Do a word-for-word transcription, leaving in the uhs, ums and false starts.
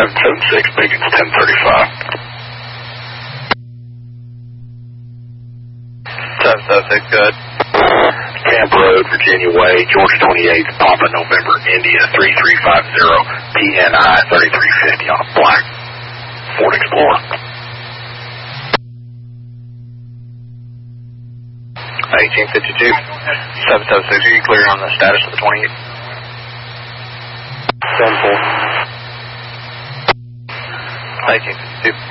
seven seven six, Beacon's ten thirty-five. seven seven six, good. Camp Road, Virginia Way, Georgia twenty-eight, Papa November, India three three five zero, P N I thirty-three fifty on a black Ford Explorer. eighteen fifty-two, seven seven six, are you clear on the status of the twenty-eight? ten four. eighteen fifty-two.